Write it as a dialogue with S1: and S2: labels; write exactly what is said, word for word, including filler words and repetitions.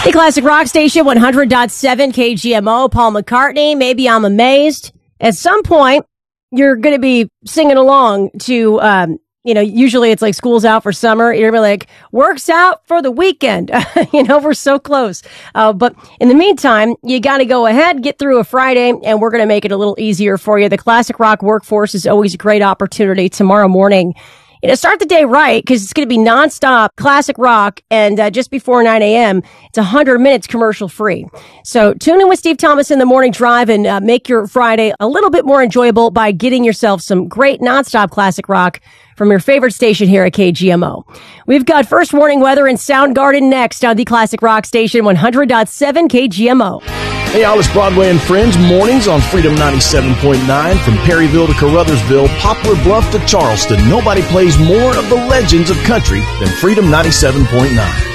S1: The Classic Rock Station, one hundred point seven K G M O, Paul McCartney. Maybe I'm amazed. At some point, you're going to be singing along to, um, you know, usually it's like school's out for summer. You're going to be like, work's out for the weekend. You know, we're so close. Uh, but in the meantime, you got to go ahead, get through a Friday, and we're going to make it a little easier for you. The Classic Rock Workforce is always a great opportunity tomorrow morning. You know, start the day right, because it's going to be nonstop classic rock, and uh, just before nine a.m., it's one hundred minutes commercial free. So tune in with Steve Thomas in the morning drive and uh, make your Friday a little bit more enjoyable by getting yourself some great nonstop classic rock from your favorite station here at K G M O. We've got first warning weather in Soundgarden next on the Classic Rock Station, one hundred point seven K G M O.
S2: Hey, all, it's Broadway and Friends, mornings on Freedom ninety-seven point nine. From Perryville to Caruthersville, Poplar Bluff to Charleston, nobody plays more of the legends of country than Freedom ninety-seven point nine.